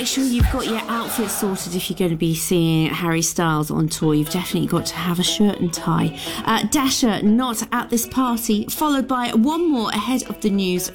make sure you've got your outfit sorted if you're going to be seeing Harry Styles on tour. You've definitely got to have a shirt and tie. Dasher, not at this party, followed by one more ahead of the news